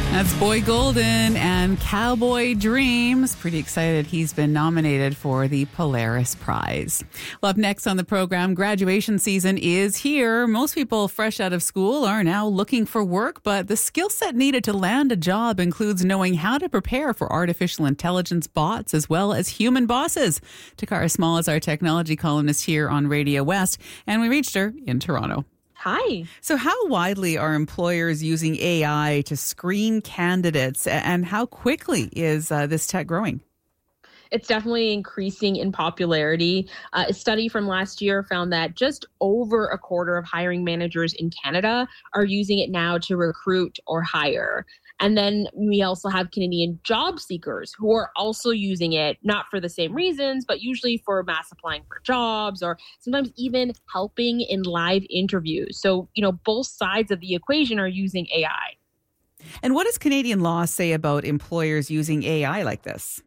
That's Boy Golden and Cowboy Dreams. Pretty excited he's been nominated for the Polaris Prize. Well, up next on the program, graduation season is here. Most people fresh out of school are now looking for work, but the skill set needed to land a job includes knowing how to prepare for artificial intelligence bots as well as human bosses. Takara Small is our technology columnist here on Radio West, and we reached her in Toronto. Hi. So how widely are employers using AI to screen candidates, and how quickly is this tech growing? It's definitely increasing in popularity. A study from last year found that just over a quarter of hiring managers in Canada are using it now to recruit or hire. And then we also have Canadian job seekers who are also using it, not for the same reasons, but usually for mass applying for jobs or sometimes even helping in live interviews. So, both sides of the equation are using AI. And what does Canadian law say about employers using AI like this?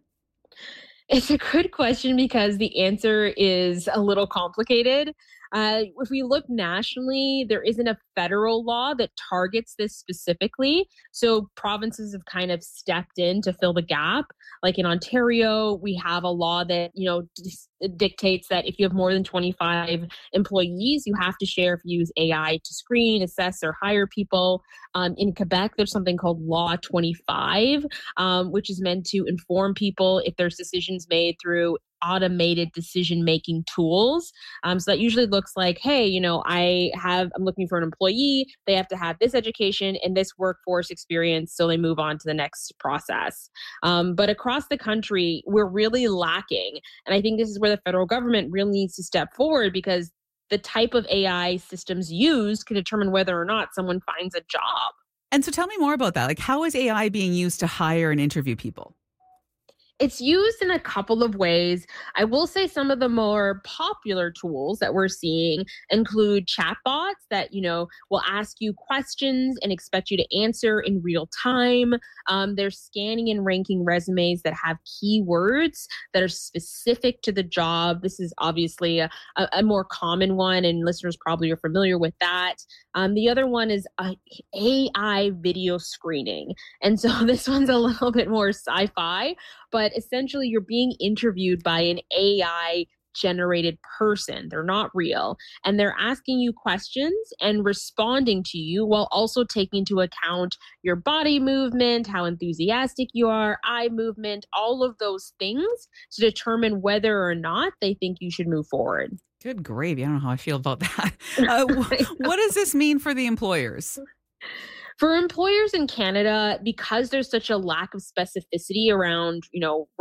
It's a good question because the answer is a little complicated. If we look nationally, there isn't a federal law that targets this specifically. So provinces have kind of stepped in to fill the gap. Like in Ontario, we have a law that, dictates that if you have more than 25 employees, you have to share if you use AI to screen, assess, or hire people. In Quebec, there's something called Law 25, which is meant to inform people if there's decisions made through automated decision-making tools. So that usually looks like, hey, I'm looking for an employee. They have to have this education and this workforce experience, so they move on to the next process. But across the country, we're really lacking. And I think this is where the federal government really needs to step forward, because the type of AI systems used can determine whether or not someone finds a job. And so tell me more about that. Like, how is AI being used to hire and interview people? It's used in a couple of ways. I will say some of the more popular tools that we're seeing include chatbots that, will ask you questions and expect you to answer in real time. They're scanning and ranking resumes that have keywords that are specific to the job. This is obviously a more common one, and listeners probably are familiar with that. The other one is AI video screening. And so this one's a little bit more sci-fi, but essentially you're being interviewed by an AI generated person. They're not real. And they're asking you questions and responding to you while also taking into account your body movement, how enthusiastic you are, eye movement, all of those things to determine whether or not they think you should move forward. Good gravy. I don't know how I feel about that. What does this mean for the employers? For employers in Canada, because there's such a lack of specificity around,